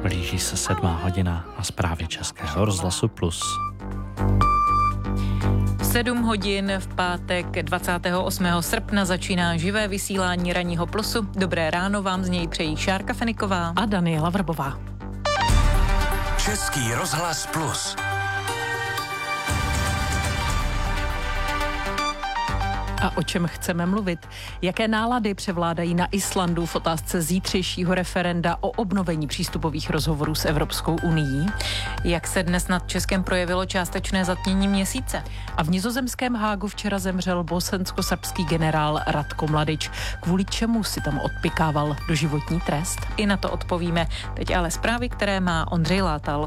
Blíží se 7 hodina a zprávy Českého rozhlasu Plus. 7 hodin v pátek 28. srpna začíná živé vysílání Ranního Plusu. Dobré ráno vám z něj přejí Šárka Feniková a Daniela Vrbová. Český rozhlas Plus. A o čem chceme mluvit? Jaké nálady převládají na Islandu v otázce zítřejšího referenda o obnovení přístupových rozhovorů s Evropskou unií? Jak se dnes nad Českem projevilo částečné zatmění měsíce? A v nizozemském Hágu včera zemřel bosensko-srbský generál Ratko Mladič. Kvůli čemu si tam odpykával doživotní trest? I na to odpovíme. Teď ale zprávy, které má Ondřej Látal.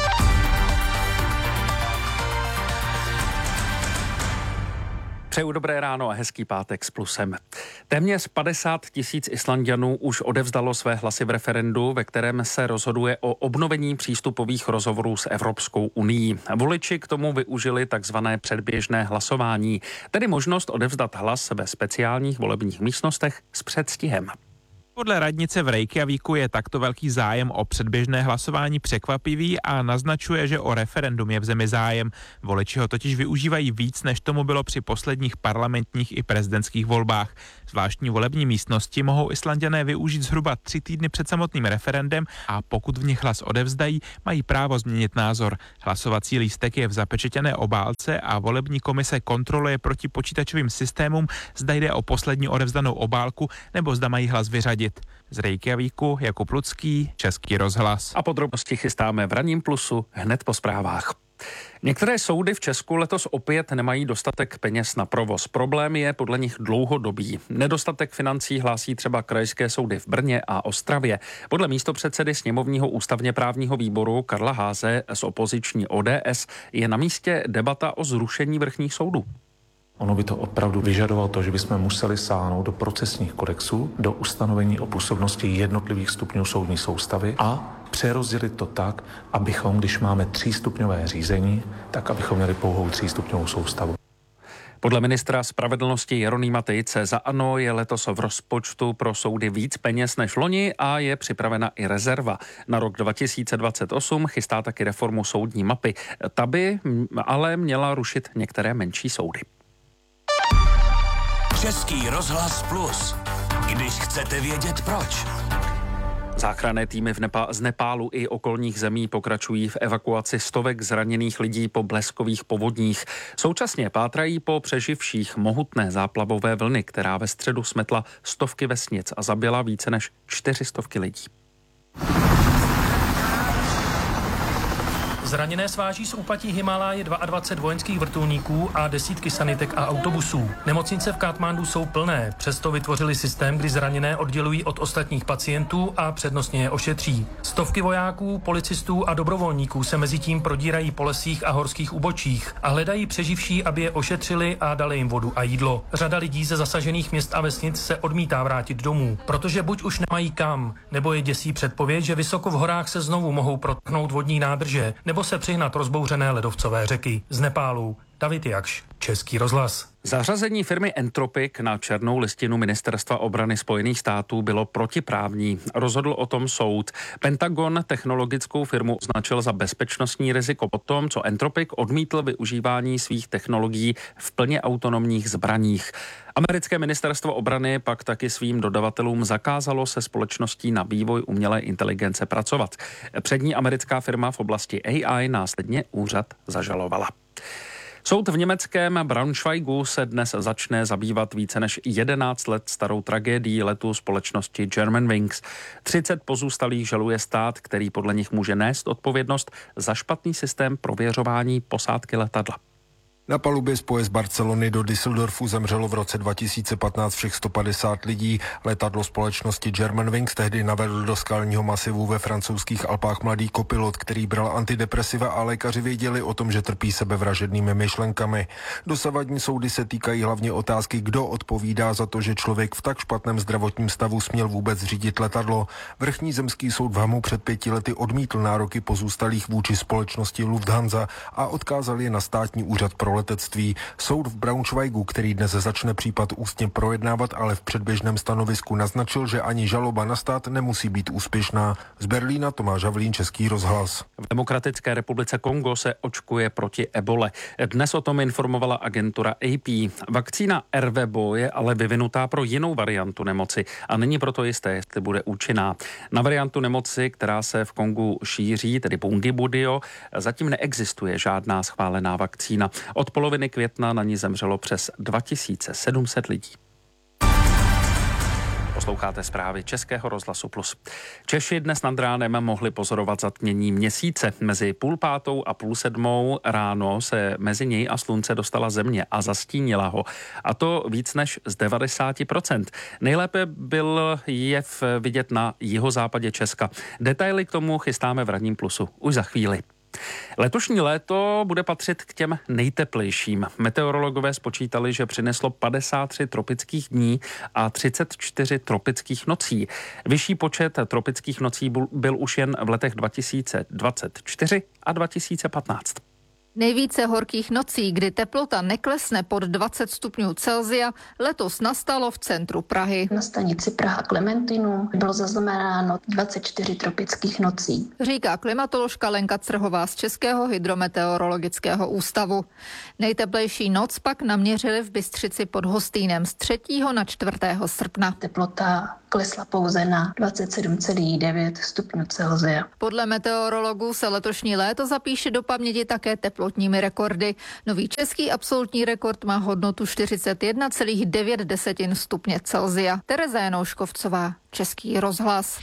Přeju dobré ráno a hezký pátek s Plusem. Téměř 50 000 Islanďanů už odevzdalo své hlasy v referendu, ve kterém se rozhoduje o obnovení přístupových rozhovorů s Evropskou unií. Voliči k tomu využili takzvané předběžné hlasování, tedy možnost odevzdat hlas ve speciálních volebních místnostech s předstihem. Podle radnice v Reykjavíku je takto velký zájem o předběžné hlasování překvapivý a naznačuje, že o referendum je v zemi zájem. Voliči ho totiž využívají víc, než tomu bylo při posledních parlamentních i prezidentských volbách. Zvláštní volební místnosti mohou Islanďané využít zhruba 3 týdny před samotným referendem a pokud v nich hlas odevzdají, mají právo změnit názor. Hlasovací lístek je v zapečetěné obálce a volební komise kontroluje proti počítačovým systémům, zda jde o poslední odevzdanou obálku nebo zda mají hlas vyřadit. Z Reykjavíku Jakub Lucký, Český rozhlas. A podrobnosti chystáme v Ranním Plusu hned po zprávách. Některé soudy v Česku letos opět nemají dostatek peněz na provoz. Problém je podle nich dlouhodobý. Nedostatek financí hlásí třeba krajské soudy v Brně a Ostravě. Podle místopředsedy sněmovního ústavně právního výboru Karla Háze z opoziční ODS je na místě debata o zrušení vrchních soudů. Ono by to opravdu vyžadovalo to, že bychom museli sáhnout do procesních kodexů, do ustanovení o působnosti jednotlivých stupňů soudní soustavy a přerozdělit to tak, abychom, když máme 3stupňové řízení, tak abychom měli pouhou 3stupňovou soustavu. Podle ministra spravedlnosti Jeronýma Tejce za ANO je letos v rozpočtu pro soudy víc peněz než loni a je připravena i rezerva. Na rok 2028 chystá taky reformu soudní mapy. Ta by ale měla rušit některé menší soudy. Český rozhlas Plus. Když chcete vědět proč. Záchranné týmy z Nepálu i okolních zemí pokračují v evakuaci stovek zraněných lidí po bleskových povodních. Současně pátrají po přeživších mohutné záplavové vlny, která ve středu smetla stovky vesnic a zabila více než 400 lidí. Zraněné sváží z úpatí Himálaje 22 vojenských vrtulníků a desítky sanitek a autobusů. Nemocnice v Katmandu jsou plné, přesto vytvořili systém, kdy zraněné oddělují od ostatních pacientů a přednostně je ošetří. Stovky vojáků, policistů a dobrovolníků se mezitím prodírají po lesích a horských úbočích a hledají přeživší, aby je ošetřili a dali jim vodu a jídlo. Řada lidí ze zasažených měst a vesnic se odmítá vrátit domů, protože buď už nemají kam, nebo je děsí předpověď, že vysoko v horách se znovu mohou protknout vodní nádrže, nebo se přihnat rozbouřené ledovcové řeky. Z Nepálu David Jakš, Český rozhlas. Zařazení firmy Entropic na černou listinu Ministerstva obrany Spojených států bylo protiprávní. Rozhodl o tom soud. Pentagon technologickou firmu označil za bezpečnostní riziko po tom, co Entropic odmítl využívání svých technologií v plně autonomních zbraních. Americké ministerstvo obrany pak taky svým dodavatelům zakázalo se společností na vývoj umělé inteligence pracovat. Přední americká firma v oblasti AI následně úřad zažalovala. Soud v německém Braunschweigu se dnes začne zabývat více než 11 let starou tragédií letu společnosti Germanwings. 30 pozůstalých žaluje stát, který podle nich může nést odpovědnost za špatný systém prověřování posádky letadla. Na palubě spoje z Barcelony do Düsseldorfu zemřelo v roce 2015 všech 150 lidí. Letadlo společnosti Germanwings tehdy navedl do skalního masivu ve francouzských Alpách mladý kopilot, který bral antidepresiva a lékaři věděli o tom, že trpí sebevražednými myšlenkami. Dosavadní soudy se týkají hlavně otázky, kdo odpovídá za to, že člověk v tak špatném zdravotním stavu směl vůbec řídit letadlo. Vrchní zemský soud v Hamu před 5 lety odmítl nároky pozůstalých vůči společnosti Lufthansa a odkázal je na státní úřad pro letectví. Soud v Braunschweigu, který dnes začne případ ústně projednávat, ale v předběžném stanovisku naznačil, že ani žaloba na stát nemusí být úspěšná. Z Berlína Tomáš Havlín, Český rozhlas. V Demokratické republice Kongo se očkuje proti ebole. Dnes o tom informovala agentura AP. Vakcína Ervebo je ale vyvinutá pro jinou variantu nemoci a není proto jisté, jestli bude účinná. Na variantu nemoci, která se v Kongu šíří, tedy Bundibugyo, zatím neexistuje žádná schválená vakcína. Od poloviny května na ní zemřelo přes 2700 lidí. Posloucháte zprávy Českého rozhlasu Plus. Češi dnes nad ránem mohli pozorovat zatmění měsíce. Mezi 6:30 a 6:30 ráno se mezi něj a slunce dostala země a zastínila ho. A to víc než z 90%. Nejlépe byl jev vidět na jihozápadě Česka. Detaily k tomu chystáme v Ranním Plusu už za chvíli. Letošní léto bude patřit k těm nejteplejším. Meteorologové spočítali, že přineslo 53 tropických dní a 34 tropických nocí. Vyšší počet tropických nocí byl už jen v letech 2024 a 2015. Nejvíce horkých nocí, kdy teplota neklesne pod 20 stupňů Celsia, letos nastalo v centru Prahy. Na stanici Praha Klementinum bylo zaznamenáno 24 tropických nocí. Říká klimatoložka Lenka Crhová z Českého hydrometeorologického ústavu. Nejteplejší noc pak naměřili v Bystřici pod Hostýnem z 3. na 4. srpna. Teplota klesla pouze na 27,9 stupňů Celsia. Podle meteorologů se letošní léto zapíše do paměti také teplotními rekordy. Nový český absolutní rekord má hodnotu 41,9 stupně Celsia. Tereza Janouškovcová, Český rozhlas.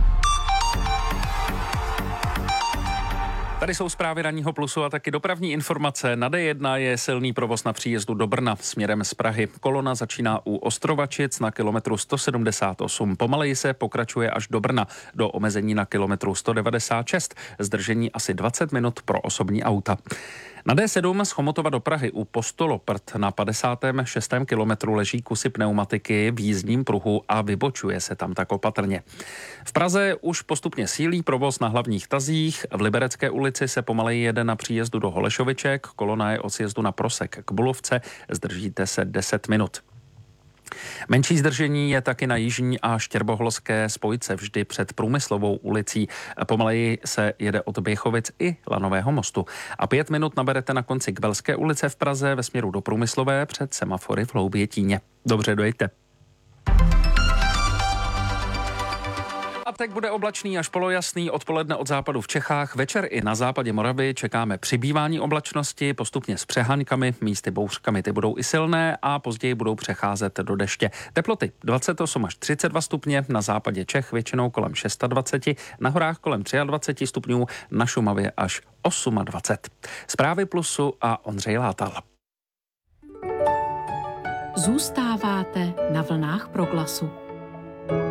Tady jsou zprávy Ranního Plusu a taky dopravní informace. Na D1 je silný provoz na příjezdu do Brna směrem z Prahy. Kolona začíná u Ostrovačic na kilometru 178. Pomaleji se pokračuje až do Brna, do omezení na kilometru 196. Zdržení asi 20 minut pro osobní auta. Na D7 z Chomutova do Prahy u Postoloprt na 56. kilometru leží kusy pneumatiky v jízdním pruhu a vybočuje se tam tak opatrně. V Praze už postupně sílí provoz na hlavních tazích. V Liberecké ulici se pomaleji jede na příjezdu do Holešoviček, kolona je od sjezdu na Prosek k Bulovce, zdržíte se 10 minut. Menší zdržení je taky na jižní a štěrboholské spojce vždy před Průmyslovou ulicí. Pomaleji se jede od Běchovic i Lanového mostu. A 5 minut naberete na konci Kbelské ulice v Praze ve směru do Průmyslové před semafory v Hloubětíně. Dobře, dojďte. A teď bude oblačný až polojasný, odpoledne od západu v Čechách, večer i na západě Moravy čekáme přibývání oblačnosti, postupně s přeháňkami, místy bouřkami, ty budou i silné a později budou přecházet do deště. Teploty 28 až 32 stupně, na západě Čech většinou kolem 26, na horách kolem 23 stupňů, na Šumavě až 28. Zprávy Plusu a Ondřej Látal. Zůstáváte na vlnách Proglasu.